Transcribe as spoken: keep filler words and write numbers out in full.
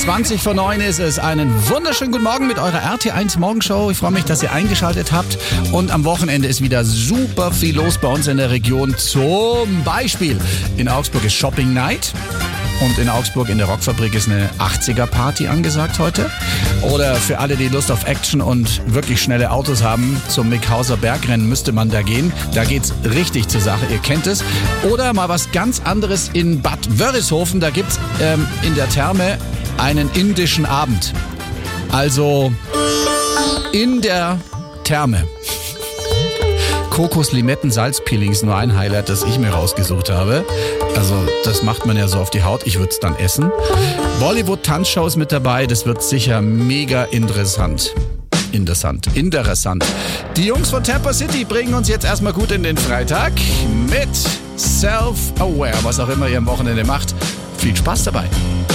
zwanzig vor neun ist es. Einen wunderschönen guten Morgen mit eurer R T eins Morgenshow. Ich freue mich, dass ihr eingeschaltet habt. Und am Wochenende ist wieder super viel los bei uns in der Region. Zum Beispiel in Augsburg ist Shopping Night. Und in Augsburg in der Rockfabrik ist eine achtziger-Party angesagt heute. Oder für alle, die Lust auf Action und wirklich schnelle Autos haben, zum Mickhauser Bergrennen müsste man da gehen. Da geht's richtig zur Sache, ihr kennt es. Oder mal was ganz anderes in Bad Wörishofen. Da gibt's ähm, in der Therme einen indischen Abend. Also in der Therme. Kokos, Limetten, Salzpeeling ist nur ein Highlight, das ich mir rausgesucht habe. Also das macht man ja so auf die Haut. Ich würde es dann essen. Bollywood-Tanzshow ist mit dabei. Das wird sicher mega interessant. Interessant. Interessant. Die Jungs von Tampa City bringen uns jetzt erstmal gut in den Freitag mit Self-Aware. Was auch immer ihr am Wochenende macht. Viel Spaß dabei.